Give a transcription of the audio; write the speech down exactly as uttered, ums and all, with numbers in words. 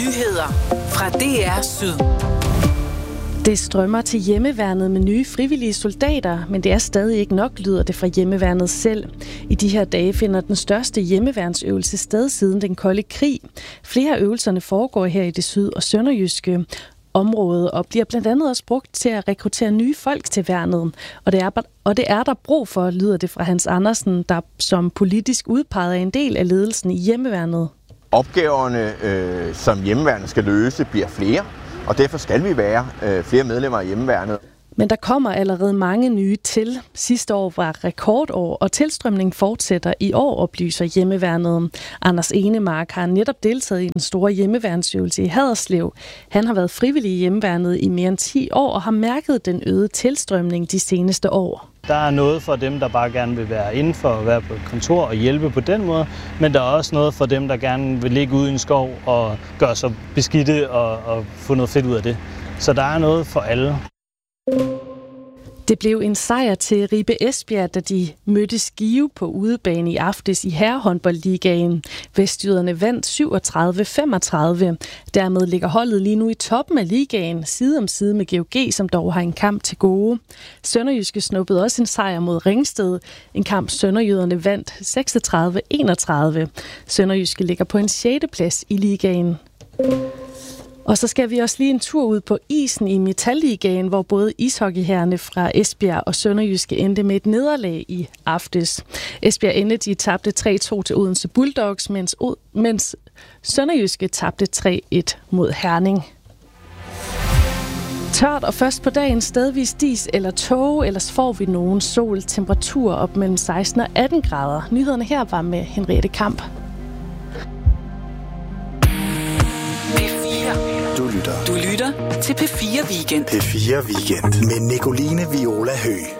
Nyheder fra D R Syd. Det strømmer til hjemmeværnet med nye frivillige soldater, men det er stadig ikke nok, lyder det fra hjemmeværnet selv. I de her dage finder den største hjemmeværnsøvelse sted siden den kolde krig. Flere af øvelserne foregår her i det syd- og sønderjyske område og bliver blandt andet også brugt til at rekruttere nye folk til værnet. Og det er, og det er der brug for, lyder det fra Hans Andersen, der som politisk udpeget er en del af ledelsen i hjemmeværnet. Opgaverne, øh, som hjemmeværnet skal løse, bliver flere, og derfor skal vi være øh, flere medlemmer af hjemmeværnet. Men der kommer allerede mange nye til. Sidste år var rekordår, og tilstrømningen fortsætter i år, oplyser hjemmeværnet. Anders Enemark har netop deltaget i den store hjemmeværnsøvelse i Haderslev. Han har været frivillig i hjemmeværnet i mere end ti år og har mærket den øgede tilstrømning de seneste år. Der er noget for dem, der bare gerne vil være indenfor og være på et kontor og hjælpe på den måde, men der er også noget for dem, der gerne vil ligge ude i en skov og gøre sig beskidte og, og få noget fedt ud af det. Så der er noget for alle. Det blev en sejr til Ribe Esbjerg, da de mødte Skive på udebane i aftes i herrehåndboldligaen. Vestjyderne vandt syvogtredive femogtredive. Dermed ligger holdet lige nu i toppen af ligaen, side om side med G O G, som dog har en kamp til gode. Sønderjyske snuppede også en sejr mod Ringsted. En kamp Sønderjyderne vandt seksogtredive enogtredive. Sønderjyske ligger på en sjette plads i ligaen. Og så skal vi også lige en tur ud på isen i Metalligaen, hvor både ishockeyherrerne fra Esbjerg og Sønderjyske endte med et nederlag i aftes. Esbjerg Energy tabte tre to til Odense Bulldogs, mens, mens Sønderjyske tabte tre et mod Herning. Tørt og først på dagen stedvis dis eller tåge, ellers får vi nogen sol. Temperatur op mellem seksten og atten grader. Nyhederne her var med Henriette Kamp. Du lytter. Du lytter til P fire Weekend. P fire Weekend med Nicoline Viola Høgh.